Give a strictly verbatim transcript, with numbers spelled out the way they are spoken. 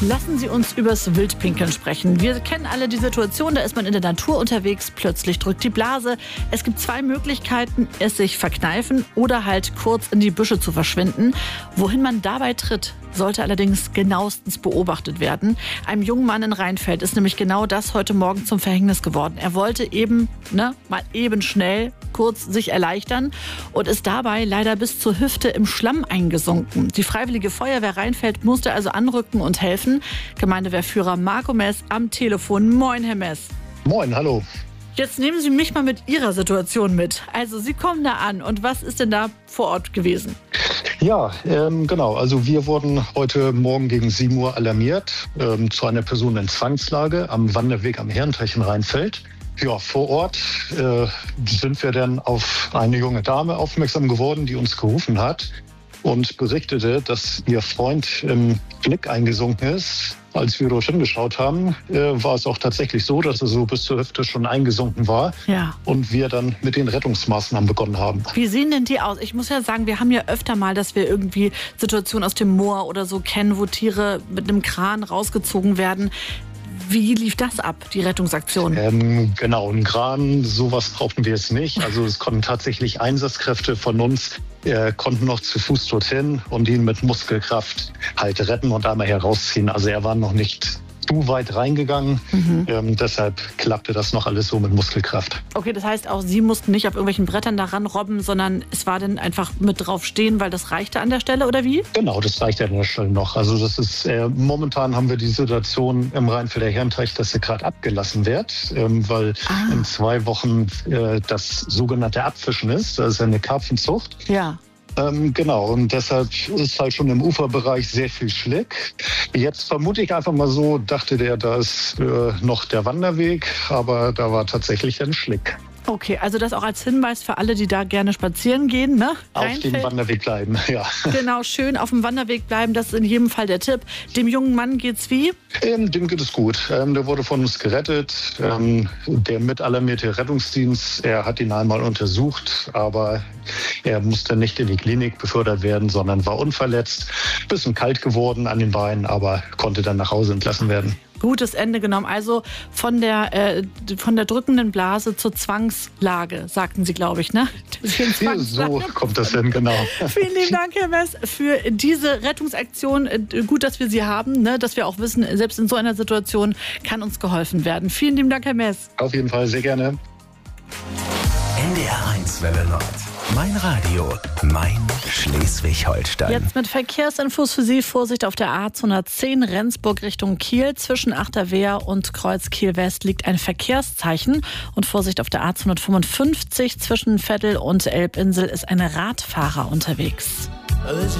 Lassen Sie uns übers Wildpinkeln sprechen. Wir kennen alle die Situation, da ist man in der Natur unterwegs, plötzlich drückt die Blase. Es gibt zwei Möglichkeiten, es sich verkneifen oder halt kurz in die Büsche zu verschwinden. Wohin man dabei tritt, sollte allerdings genauestens beobachtet werden. Einem jungen Mann in Rheinfeld ist nämlich genau das heute Morgen zum Verhängnis geworden. Er wollte eben, ne, mal eben schnell kurz sich erleichtern und ist dabei leider bis zur Hüfte im Schlamm eingesunken. Die Freiwillige Feuerwehr Rheinfeld musste also anrücken und helfen. Gemeindewehrführer Marco Mess am Telefon. Moin, Herr Mess. Moin, hallo. Jetzt nehmen Sie mich mal mit Ihrer Situation mit. Also Sie kommen da an und was ist denn da vor Ort gewesen? Ja, ähm, genau. Also wir wurden heute Morgen gegen sieben Uhr alarmiert ähm, zu einer Person in Zwangslage am Wanderweg am Herrenteich in Rheinfeld. Ja, vor Ort äh, sind wir dann auf eine junge Dame aufmerksam geworden, die uns gerufen hat und berichtete, dass ihr Freund im Flick eingesunken ist. Als wir dort hingeschaut haben, äh, war es auch tatsächlich so, dass er so bis zur Hüfte schon eingesunken war. Ja. Und wir dann mit den Rettungsmaßnahmen begonnen haben. Wie sehen denn die aus? Ich muss ja sagen, wir haben ja öfter mal, dass wir irgendwie Situationen aus dem Moor oder so kennen, wo Tiere mit einem Kran rausgezogen werden. Wie lief das ab, die Rettungsaktion? Ähm, genau, einen Kran, sowas brauchten wir jetzt nicht. Also es konnten tatsächlich Einsatzkräfte von uns, äh, konnten noch zu Fuß dorthin und ihn mit Muskelkraft halt retten und einmal herausziehen. Also er war noch nicht zu weit reingegangen. Mhm. Ähm, deshalb klappte das noch alles so mit Muskelkraft. Okay, das heißt auch, Sie mussten nicht auf irgendwelchen Brettern daran robben, sondern es war dann einfach mit drauf stehen, weil das reichte an der Stelle, oder wie? Genau, das reichte an der Stelle noch. Also das ist, äh, momentan haben wir die Situation im Rheinfelder Herrenteich, dass er gerade abgelassen wird, ähm, weil ah. in zwei Wochen äh, das sogenannte Abfischen ist. Das ist eine Karpfenzucht. Ja. Ähm, genau, und deshalb ist halt schon im Uferbereich sehr viel Schlick. Jetzt vermute ich einfach mal so, dachte der, da ist äh, noch der Wanderweg, aber da war tatsächlich ein Schlick. Okay, also das auch als Hinweis für alle, die da gerne spazieren gehen, ne? Auf dem Wanderweg bleiben, ja. Genau, schön auf dem Wanderweg bleiben, das ist in jedem Fall der Tipp. Dem jungen Mann geht's wie? Ähm, dem geht es gut. Ähm, der wurde von uns gerettet. Ähm, der mitalarmierte Rettungsdienst, er hat ihn einmal untersucht, aber er musste nicht in die Klinik befördert werden, sondern war unverletzt. Bisschen kalt geworden an den Beinen, aber konnte dann nach Hause entlassen werden. Gutes Ende genommen. Also von der, äh, von der drückenden Blase zur Zwangslage, sagten Sie, glaube ich, ne? Ja, so kommt das hin, genau. Vielen lieben Dank, Herr Mess, für diese Rettungsaktion. Gut, dass wir sie haben, ne? Dass wir auch wissen, selbst in so einer Situation kann uns geholfen werden. Vielen lieben Dank, Herr Mess. Auf jeden Fall, sehr gerne. N D R eins Welle Nord. Mein Radio, mein Schleswig-Holstein. Jetzt mit Verkehrsinfos für Sie. Vorsicht auf der A zweihundertzehn Rendsburg Richtung Kiel. Zwischen Achterwehr und Kreuz Kiel West liegt ein Verkehrszeichen. Und Vorsicht auf der A zweihundertfünfundfünfzig zwischen Veddel und Elbinsel ist ein Radfahrer unterwegs.